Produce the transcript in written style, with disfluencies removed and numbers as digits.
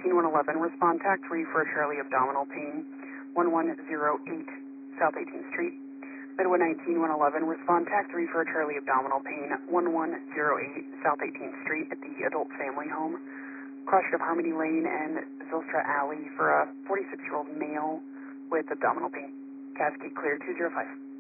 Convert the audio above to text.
119-111, respond TAC 3 for Shirley abdominal pain, 1108 South 18th Street. Mid 119-111, respond TAC 3 for Charlie abdominal pain, 1108 South 18th Street at the adult family home. Crossed of Harmony Lane and Zylstra Alley for a 46-year-old male with abdominal pain. Cascade clear 205.